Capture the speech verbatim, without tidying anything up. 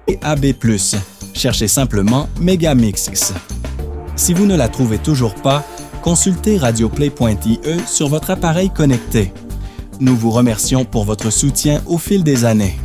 A B plus. Cherchez simplement Megamix. Si vous ne la trouvez toujours pas, consultez radioplay point I E sur votre appareil connecté. Nous vous remercions pour votre soutien au fil des années.